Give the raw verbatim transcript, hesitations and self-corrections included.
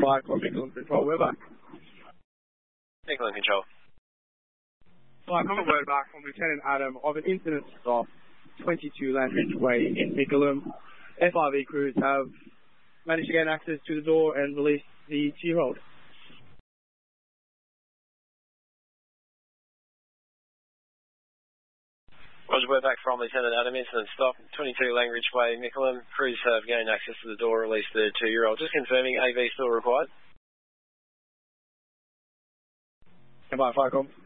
Fire from Mickleham Control, we're back. Mickleham Control. Fire, I've got a word back from Lieutenant Adam of an incident stop, twenty-two Landridge Way in Mickleham. F R V crews have managed to gain access to the door and release the two-year-old. Roger, we're back from Lieutenant Adam, incident stop, twenty-two Langridge Way, Mickleham. Crews have gained access to the door, released the two-year-old. Just confirming A V still required. Goodbye, Fire Com.